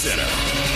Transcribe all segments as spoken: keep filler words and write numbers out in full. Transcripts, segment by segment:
Center.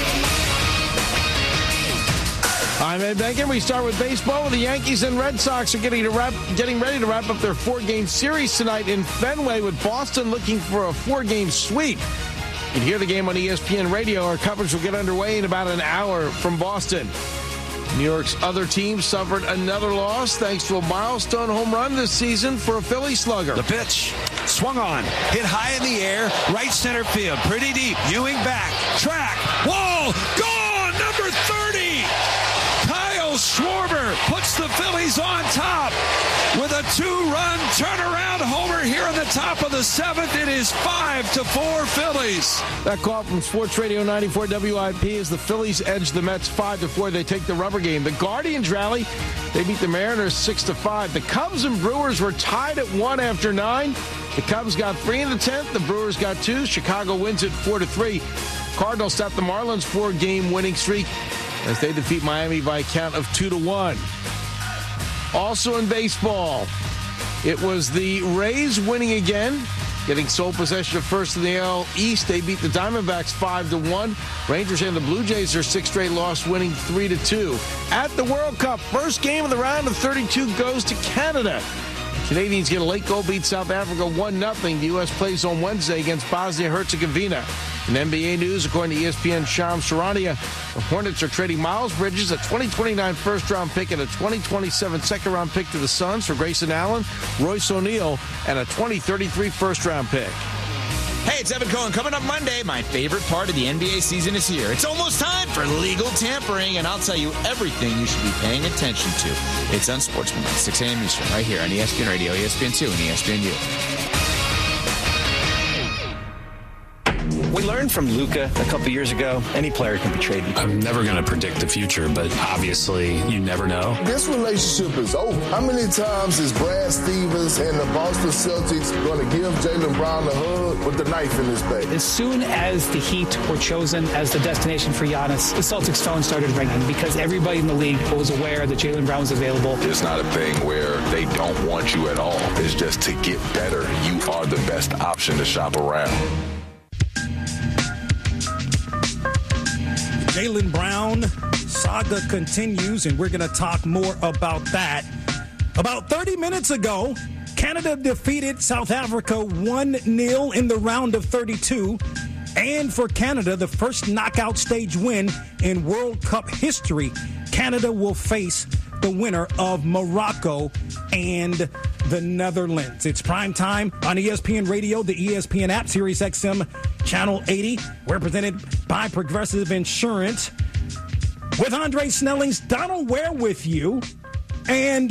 I'm Ed Beckett. We start with baseball. The Yankees and Red Sox are getting to wrap, getting ready to wrap up their four-game series tonight in Fenway, with Boston looking for a four-game sweep. You can hear the game on E S P N Radio. Our coverage will get underway in about an hour from Boston. New York's other team suffered another loss thanks to a milestone home run this season for a Philly slugger. The pitch swung on, hit high in the air, right center field, pretty deep. Ewing back, track, wall, gone, number thirty. Kyle Schwarber puts the Phillies on top with a two-run turnaround homer here in the top of the seventh. It is five to four Phillies. That call from Sports Radio ninety-four W I P as the Phillies edge the Mets five to four. They take the rubber game. The Guardians rally. They beat the Mariners six to five. The Cubs and Brewers were tied at one after nine. The Cubs got three in the tenth. The Brewers got two. Chicago wins it four to three. Cardinals stop the Marlins four-game winning streak as they defeat Miami by a count of two to one. Also in baseball, it was the Rays winning again, getting sole possession of first in the A L East. They beat the Diamondbacks five to one. Rangers and the Blue Jays, their sixth straight loss, winning three to two. At the World Cup, first game of the round of thirty-two goes to Canada. Canadians get a late goal, beat South Africa one nothing. The U S plays on Wednesday against Bosnia-Herzegovina. In N B A news, according to E S P N Shams Charania, the Hornets are trading Miles Bridges, a twenty twenty-nine first-round pick and a twenty twenty-seven second-round pick to the Suns for Grayson Allen, Royce O'Neal, and a twenty thirty-three first-round pick. Hey, it's Evan Cohen. Coming up Monday, my favorite part of the N B A season is here. It's almost time for legal tampering, and I'll tell you everything you should be paying attention to. It's Unsportsmanlike, six a.m. Eastern, right here on E S P N Radio, E S P N two, and E S P N U. We learned from Luka a couple years ago, any player can be traded. I'm never going to predict the future, but obviously you never know. This relationship is over. How many times is Brad Stevens and the Boston Celtics going to give Jaylen Brown a hug with the knife in his back? As soon as the Heat were chosen as the destination for Giannis, the Celtics phone started ringing because everybody in the league was aware that Jaylen Brown was available. It's not a thing where they don't want you at all. It's just to get better. You are the best option to shop around. Jaylen Brown saga continues, and we're going to talk more about that. About thirty minutes ago, Canada defeated South Africa one nil in the round of thirty-two. And for Canada, the first knockout stage win in World Cup history, Canada will face the winner of Morocco and the Netherlands. It's prime time on E S P N Radio, the E S P N app, Sirius X M Channel eighty. We're presented by Progressive Insurance. With Andre Snelling's Donald Ware with you. And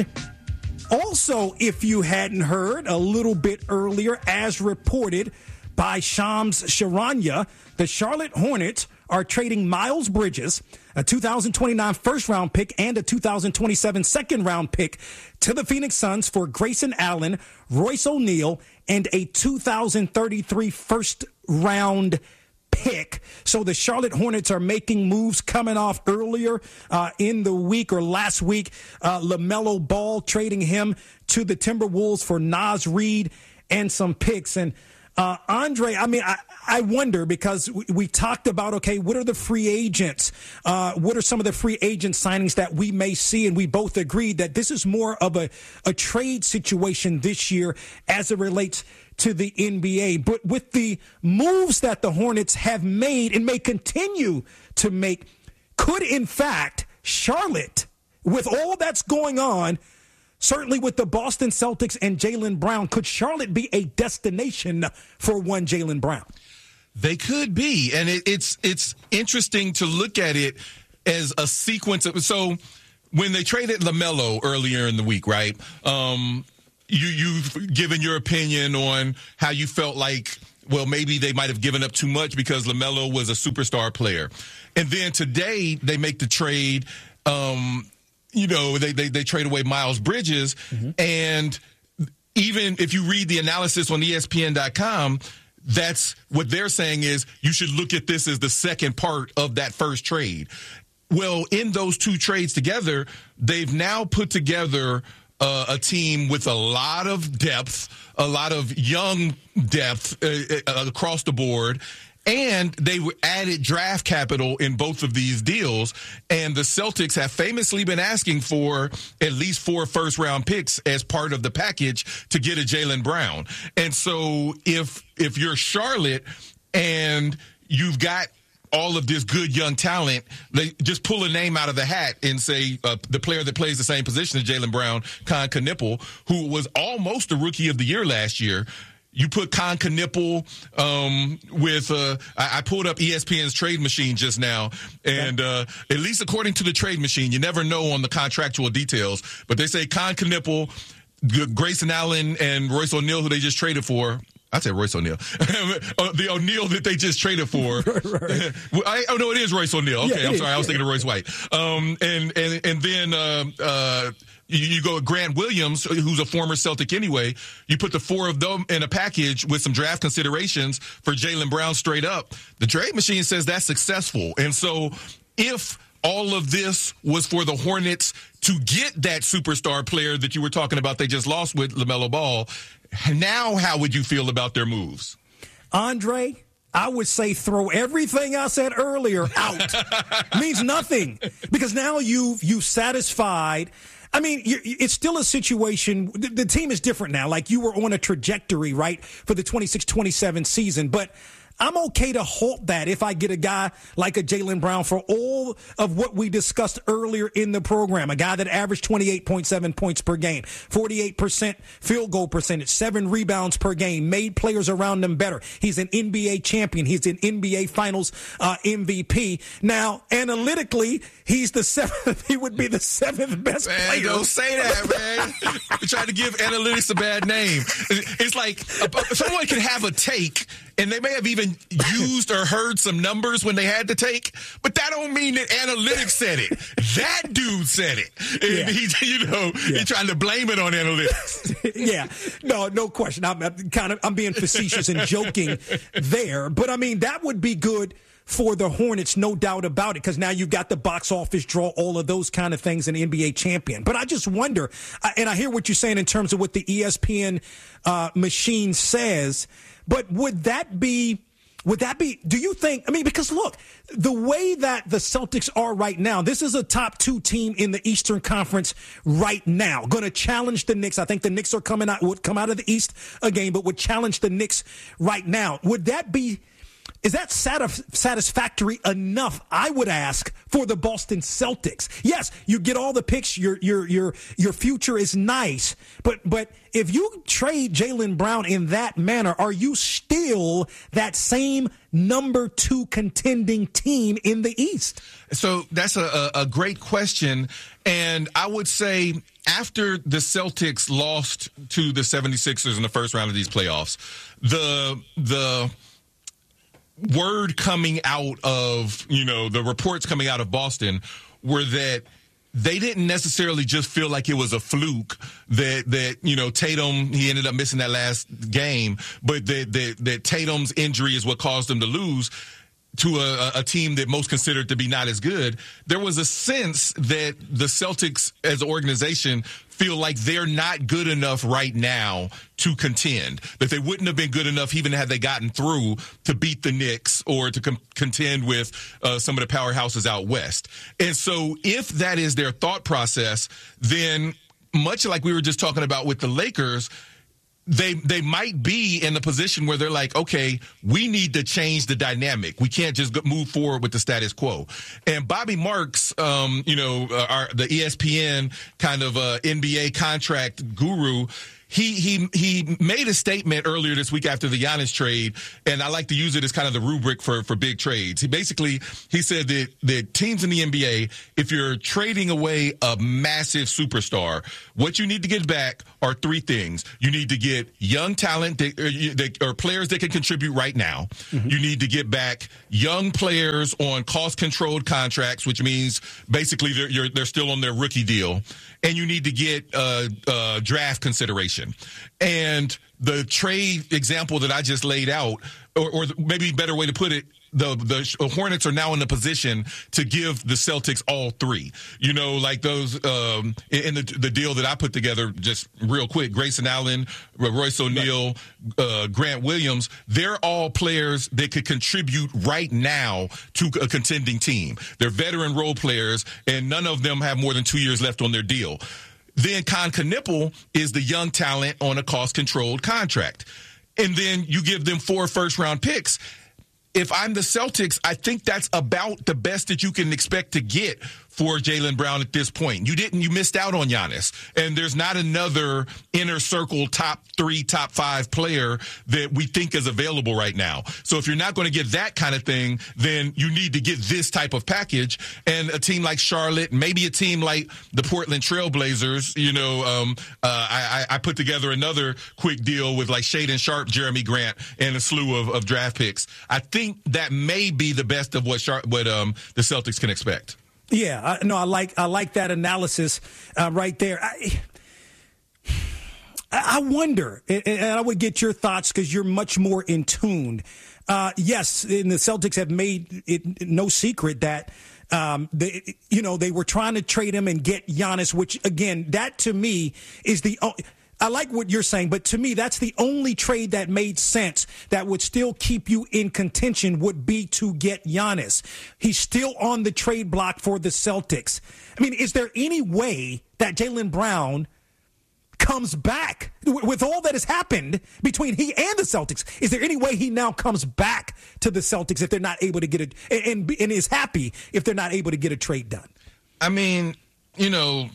also, if you hadn't heard, a little bit earlier, as reported by Shams Charania, the Charlotte Hornets are trading Miles Bridges, a two thousand twenty-nine first-round pick and a two thousand twenty-seven second-round pick, to the Phoenix Suns for Grayson Allen, Royce O'Neal, and a two thousand thirty-three first-round pick. So the Charlotte Hornets are making moves coming off earlier uh, in the week or last week. Uh, LaMelo Ball trading him to the Timberwolves for Naz Reid and some picks. And Uh, Andre, I mean, I, I wonder because we, we talked about, okay, what are the free agents? Uh, what are some of the free agent signings that we may see? And we both agreed that this is more of a, a trade situation this year as it relates to the N B A. But with the moves that the Hornets have made and may continue to make, could, in fact, Charlotte, with all that's going on, certainly with the Boston Celtics and Jaylen Brown, could Charlotte be a destination for one Jaylen Brown? They could be, and it, it's it's interesting to look at it as a sequence of. So when they traded LaMelo earlier in the week, right? Um, you you've given your opinion on how you felt like, well, maybe they might have given up too much because LaMelo was a superstar player, and then today they make the trade. Um, You know, they, they they trade away Miles Bridges. Mm-hmm. And even if you read the analysis on E S P N dot com, that's what they're saying is you should look at this as the second part of that first trade. Well, in those two trades together, they've now put together uh, a team with a lot of depth, a lot of young depth uh, uh, across the board. And they added draft capital in both of these deals. And the Celtics have famously been asking for at least four first-round picks as part of the package to get a Jaylen Brown. And so if if you're Charlotte and you've got all of this good young talent, they just pull a name out of the hat and say uh, the player that plays the same position as Jaylen Brown, Con Knipple, who was almost a rookie of the year last year. You put Con Knipple um, with, uh, I, I pulled up E S P N's trade machine just now, and uh, at least according to the trade machine, you never know on the contractual details, but they say Con Knipple, Grayson Allen, and Royce O'Neal, who they just traded for. I said Royce O'Neal. The O'Neal that they just traded for. Right, right. I, oh, no, it is Royce O'Neal. Okay, yeah, I'm sorry. I was thinking of Royce White. Um, and, and, and then uh, uh, you, you go with Grant Williams, who's a former Celtic anyway. You put the four of them in a package with some draft considerations for Jaylen Brown straight up. The trade machine says that's successful. And so if all of this was for the Hornets to get that superstar player that you were talking about they just lost with LaMelo Ball, now how would you feel about their moves? Andre, I would say throw everything I said earlier out. Means nothing, because now you've, you've satisfied. I mean, it's still a situation. The team is different now. Like, you were on a trajectory, right, for the twenty-six twenty-seven season. But I'm okay to halt that if I get a guy like a Jaylen Brown for all of what we discussed earlier in the program. A guy that averaged twenty-eight point seven points per game, forty-eight percent field goal percentage, seven rebounds per game, made players around him better. He's an N B A champion. He's an N B A Finals uh, M V P. Now, analytically, he's the seventh. He would be the seventh best man, player. Don't say that, man. You're trying to give analytics a bad name. It's like uh, someone can have a take, and they may have even used or heard some numbers when they had to take, but that don't mean that analytics said it. That dude said it. And yeah. he, you know, yeah. he's trying to blame it on analytics. yeah, no, no question. I'm, I'm kind of, I'm being facetious and joking there, but I mean, that would be good for the Hornets, no doubt about it, because now you've got the box office draw, all of those kind of things, an N B A champion. But I just wonder, and I hear what you're saying in terms of what the E S P N uh, machine says, but would that be, would that be, do you think, I mean, because look, the way that the Celtics are right now, this is a top two team in the Eastern Conference right now, going to challenge the Knicks. I think the Knicks are coming out, would come out of the East again, but would challenge the Knicks right now. Would that be, is that satisfactory enough, I would ask, for the Boston Celtics? Yes, you get all the picks. Your your your your future is nice, but but if you trade Jaylen Brown in that manner, are you still that same number two contending team in the East? So that's a, a great question, and I would say after the Celtics lost to the seventy-sixers in the first round of these playoffs, the the word coming out of, you know, the reports coming out of Boston were that they didn't necessarily just feel like it was a fluke that, that, you know, Tatum, he ended up missing that last game, but that, that, that Tatum's injury is what caused them to lose to a, a team that most considered to be not as good. There was a sense that the Celtics as an organization feel like they're not good enough right now to contend, that they wouldn't have been good enough even had they gotten through to beat the Knicks or to com- contend with uh, some of the powerhouses out west. And so if that is their thought process, then much like we were just talking about with the Lakers, They they might be in a position where they're like, okay, we need to change the dynamic. We can't just move forward with the status quo. And Bobby Marks, um, you know, uh, our, the E S P N kind of uh, N B A contract guru, He he he made a statement earlier this week after the Giannis trade, and I like to use it as kind of the rubric for, for big trades. He basically, he said that, that teams in the N B A, if you're trading away a massive superstar, what you need to get back are three things. You need to get young talent that, or, that, or players that can contribute right now. Mm-hmm. You need to get back young players on cost-controlled contracts, which means basically they're, you're, they're still on their rookie deal. And you need to get uh, uh, draft consideration. And the trade example that I just laid out, or, or maybe a better way to put it, the the Hornets are now in the position to give the Celtics all three. You know, like those um, in the the deal that I put together, just real quick. Grayson Allen, Royce O'Neal, uh, Grant Williams. They're all players that could contribute right now to a contending team. They're veteran role players, and none of them have more than two years left on their deal. Then Con Knippel is the young talent on a cost-controlled contract. And then you give them four first-round picks. If I'm the Celtics, I think that's about the best that you can expect to get for Jaylen Brown at this point. You didn't, you missed out on Giannis. And there's not another inner circle top three, top five player that we think is available right now. So if you're not going to get that kind of thing, then you need to get this type of package. And a team like Charlotte, maybe a team like the Portland Trail Blazers, you know, um, uh, I, I put together another quick deal with like Shaedon Sharpe, Jeremy Grant, and a slew of, of draft picks. I think that may be the best of what Sharp, what um, the Celtics can expect. Yeah, I, no, I like I like that analysis uh, right there. I, I wonder, and I would get your thoughts because you're much more in tune. Uh, yes, and the Celtics have made it no secret that um, they, you know, they were trying to trade him and get Giannis, which again, that to me is the. I like what you're saying, but to me, that's the only trade that made sense that would still keep you in contention would be to get Giannis. He's still on the trade block for the Celtics. I mean, is there any way that Jaylen Brown comes back with all that has happened between he and the Celtics? Is there any way he now comes back to the Celtics if they're not able to get it and, and is happy if they're not able to get a trade done? I mean, you know,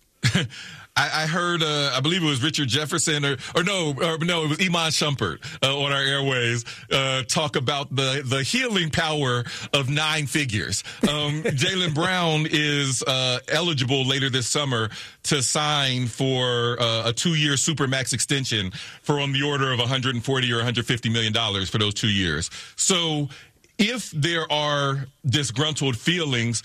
I, I heard, uh, I believe it was Richard Jefferson, or, or no, or no, it was Iman Shumpert uh, on our airways, uh, talk about the, the healing power of nine figures. Um, Jaylen Brown is uh, eligible later this summer to sign for uh, a two-year Supermax extension for on the order of one hundred forty or one hundred fifty million dollars for those two years. So if there are disgruntled feelings,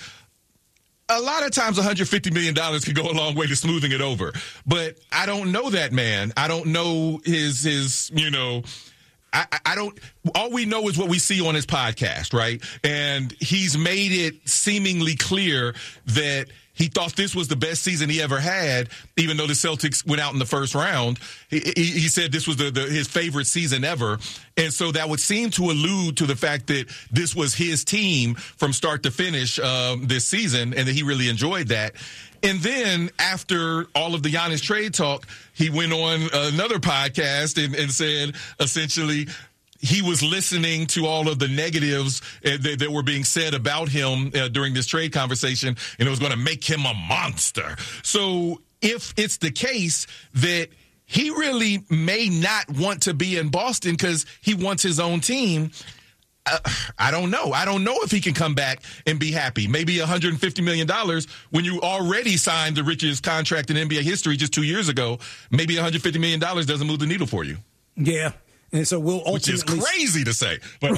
a lot of times one hundred fifty million dollars could go a long way to smoothing it over. But I don't know that man. I don't know his, his you know, I, I don't, all we know is what we see on his podcast, right? And he's made it seemingly clear that he thought this was the best season he ever had, even though the Celtics went out in the first round. He, he, he said this was the, the, his favorite season ever. And so that would seem to allude to the fact that this was his team from start to finish um, this season, and that he really enjoyed that. And then after all of the Giannis trade talk, he went on another podcast and, and said essentially he was listening to all of the negatives uh, that, that were being said about him uh, during this trade conversation, and it was going to make him a monster. So if it's the case that he really may not want to be in Boston because he wants his own team, Uh, I don't know. I don't know if he can come back and be happy. Maybe one hundred fifty million dollars when you already signed the richest contract in N B A history just two years ago. Maybe one hundred fifty million dollars doesn't move the needle for you. Yeah. And so we'll ultimately, which is crazy to say, but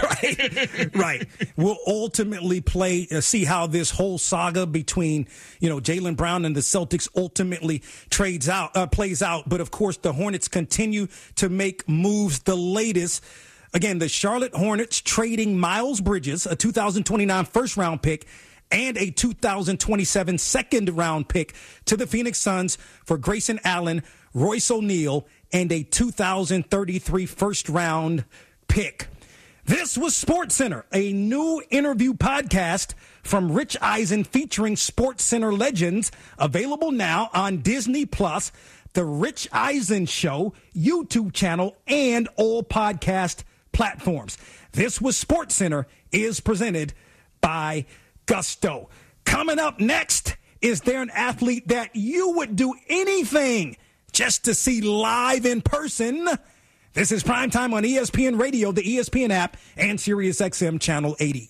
right, right. We'll ultimately play, uh, see how this whole saga between, you know, Jaylen Brown and the Celtics ultimately trades out, uh, plays out. But of course, the Hornets continue to make moves. The latest, again, the Charlotte Hornets trading Miles Bridges, a two thousand twenty-nine first round pick, and a two thousand twenty-seven second round pick to the Phoenix Suns for Grayson Allen, Royce O'Neal, and a two thousand thirty-three first round pick. This was SportsCenter, a new interview podcast from Rich Eisen featuring SportsCenter legends, available now on Disney Plus, the Rich Eisen Show YouTube channel, and all podcast platforms. This was SportsCenter is presented by Gusto. Coming up next, is there an athlete that you would do anything just to see live in person? This is Primetime on E S P N Radio, the E S P N app, and SiriusXM Channel eighty.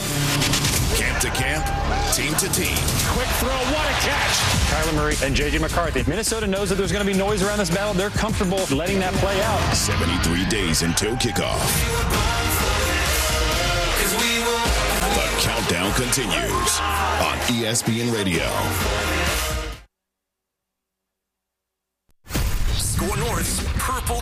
Camp to camp, team to team. Quick throw, what a catch. Kyler Murray and J J McCarthy. Minnesota knows that there's going to be noise around this battle. They're comfortable letting that play out. seventy-three days until kickoff. The countdown continues on E S P N Radio. Score North's Purple Daily.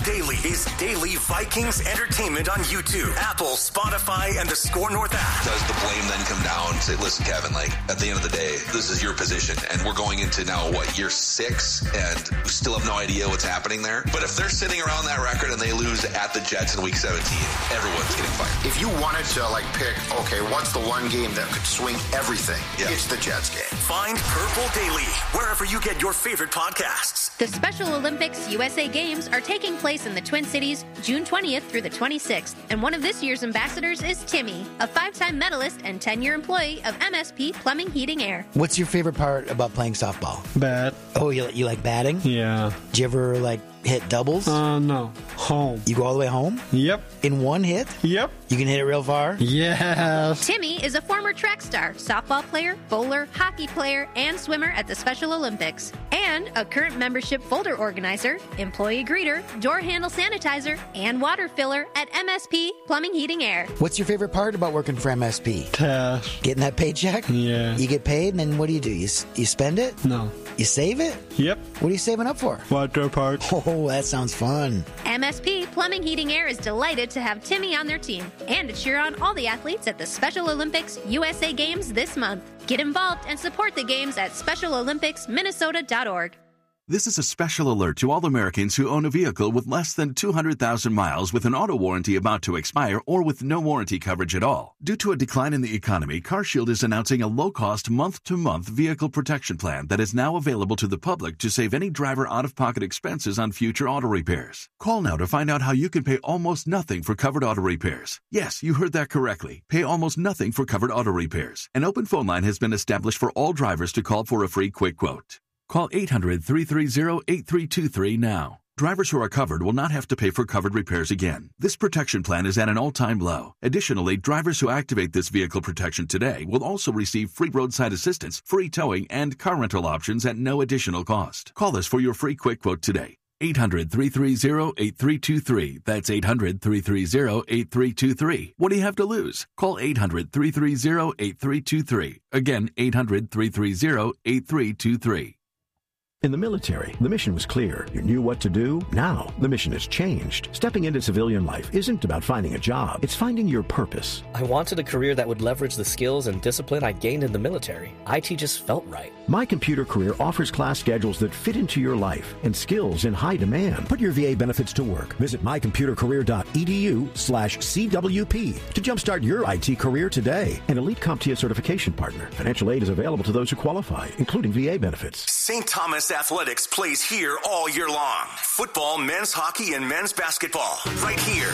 is Daily Vikings Entertainment on YouTube, Apple, Spotify, and the Score North app. Does the blame then come down and say, listen, Kevin, like, at the end of the day, this is your position, and we're going into now, what, year six, and we still have no idea what's happening there? But if they're sitting around that record and they lose at the Jets in week seventeen, everyone's getting fired. If you wanted to, like, pick, okay, what's the one game that could swing everything? Yeah. It's the Jets game. Find Purple Daily wherever you get your favorite podcasts. The Special Olympics U S A Games are taking place in the Twin Cities June twentieth through the twenty-sixth, and one of this year's ambassadors is Timmy, a five-time medalist and ten-year employee of M S P Plumbing, Heating, Air. What's your favorite part about playing softball? Bat. Oh, you, you like batting? Yeah. Do you ever, like, hit doubles? Uh, no. Home. You go all the way home? Yep. In one hit? Yep. You can hit it real far? Yes. Timmy is a former track star, softball player, bowler, hockey player, and swimmer at the Special Olympics, and a current membership folder organizer, employee greeter, door handle sanitizer, and water filler at M S P Plumbing, Heating, Air. What's your favorite part about working for M S P? Cash. Getting that paycheck? Yeah. You get paid, and then what do you do? You, you spend it? No. You save it? Yep. What are you saving up for? Water park. Oh, that sounds fun. M S P Plumbing, Heating, Air is delighted to have Timmy on their team and to cheer on all the athletes at the Special Olympics U S A Games this month. Get involved and support the games at special olympics minnesota dot org. This is a special alert to all Americans who own a vehicle with less than two hundred thousand miles with an auto warranty about to expire or with no warranty coverage at all. Due to a decline in the economy, CarShield is announcing a low-cost month-to-month vehicle protection plan that is now available to the public to save any driver out-of-pocket expenses on future auto repairs. Call now to find out how you can pay almost nothing for covered auto repairs. Yes, you heard that correctly. Pay almost nothing for covered auto repairs. An open phone line has been established for all drivers to call for a free quick quote. Call eight hundred, three three zero, eight three two three now. Drivers who are covered will not have to pay for covered repairs again. This protection plan is at an all-time low. Additionally, drivers who activate this vehicle protection today will also receive free roadside assistance, free towing, and car rental options at no additional cost. Call us for your free quick quote today. eight hundred, three three zero, eight three two three. That's eight hundred, three three zero, eight three two three. What do you have to lose? Call eight hundred, three three zero, eight three two three. Again, eight hundred, three three zero, eight three two three. In the military, the mission was clear. You knew what to do. Now, the mission has changed. Stepping into civilian life isn't about finding a job. It's finding your purpose. I wanted a career that would leverage the skills and discipline I gained in the military. I T just felt right. My Computer Career offers class schedules that fit into your life and skills in high demand. Put your V A benefits to work. Visit mycomputercareer.edu slash CWP to jumpstart your I T career today. An elite CompTIA certification partner. Financial aid is available to those who qualify, including V A benefits. Saint Thomas Athletics plays here all year long. Football, men's hockey, and men's basketball. Right here